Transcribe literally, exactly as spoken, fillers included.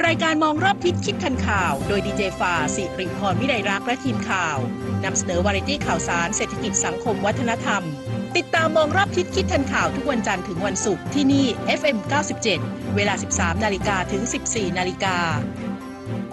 รายการมองรอบทิศคิดทันข่าวโดยดีเจฟาสิริพรวิไลรักษ์และทีมข่าวนำเสนอวาไรตี้ข่าวสารเศรษฐกิจสังคมวัฒนธรรมติดตามมองรอบทิศคิดทันข่าวทุกวันจันทร์ถึงวันศุกร์ที่นี่ เอฟ เอ็ม เก้าสิบเจ็ด เวลา สิบสามนาฬิกาถึง สิบสี่นาฬิกา